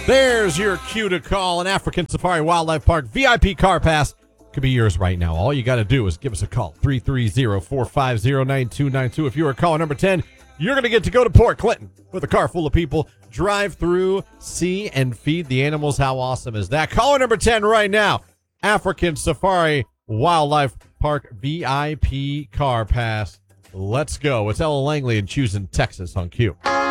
There's your cue to call an African Safari Wildlife Park VIP car pass. Could be yours right now. All you got to do is give us a call, 330-450-9292. If you are caller number 10, you're going to get to go to Port Clinton with a car full of people, drive through, see, and feed the animals. How awesome is that? Caller number 10 right now, African Safari Wildlife Park VIP car pass. Let's go. It's Ella Langley and Choosing Texas on Q.